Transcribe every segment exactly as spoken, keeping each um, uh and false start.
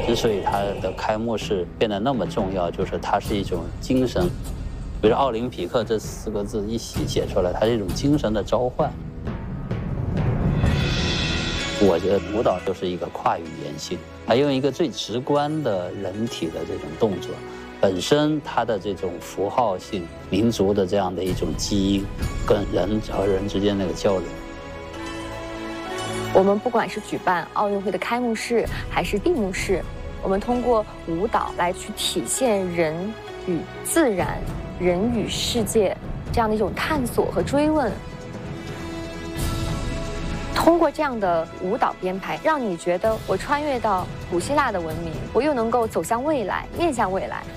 之所以它的开幕式变得那么重要，就是它是一种精神，比如奥林匹克这四个字一写写出来，它是一种精神的召唤。我觉得舞蹈就是一个跨语言性，它用一个最直观的人体的这种动作，本身它的这种符号性、民族的这样的一种基因，跟人和人之间那个交流。 我们不管是举办奥运会的开幕式还是闭幕式，我们通过舞蹈来去体现人与自然、人与世界这样的一种探索和追问。通过这样的舞蹈编排，让你觉得我穿越到古希腊的文明，我又能够走向未来，面向未来。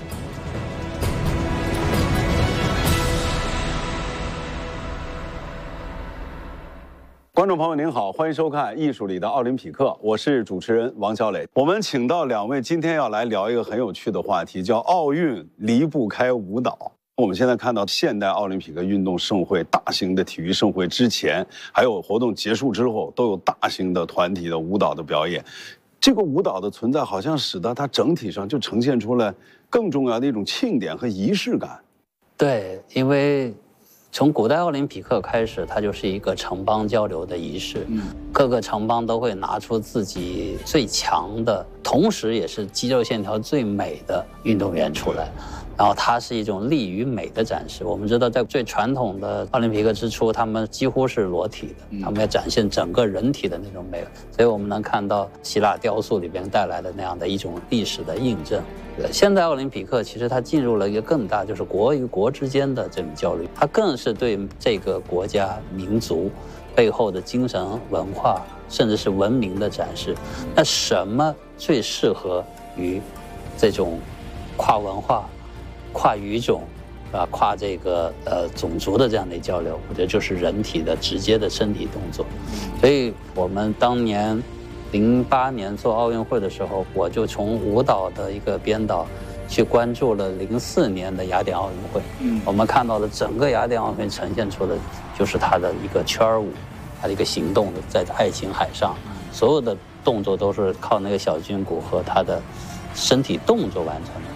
观众朋友您好，欢迎收看《艺术里的奥林匹克》，我是主持人王小磊。我们请到两位，今天要来聊一个很有趣的话题，叫奥运离不开舞蹈。我们现在看到现代奥林匹克运动盛会、大型的体育盛会之前，还有活动结束之后，都有大型的团体的舞蹈的表演。这个舞蹈的存在，好像使得它整体上就呈现出了更重要的一种庆典和仪式感。 对，因为从古代奥林匹克开始，它就是一个城邦交流的仪式，嗯，各个城邦都会拿出自己最强的，同时也是肌肉线条最美的运动员出来。然后它是一种力与美的展示。我们知道，在最传统的奥林匹克之初，他们几乎是裸体的，他们要展现整个人体的那种美，所以我们能看到希腊雕塑里边带来的那样的一种历史的印证。现代奥林匹克其实它进入了一个更大，就是国与国之间的这种交流，它更是对这个国家民族背后的精神文化，甚至是文明的展示。那什么最适合于这种跨文化、跨语种，啊，跨这个呃种族的这样的交流？我觉得就是人体的直接的身体动作。所以我们当年零八年做奥运会的时候，我就从舞蹈的一个编导去关注了零四年的雅典奥运会。嗯，我们看到的整个雅典奥运会呈现出的就是它的一个圈舞，它的一个行动的在爱琴海上，所有的动作都是靠那个小军鼓和它的身体动作完成的。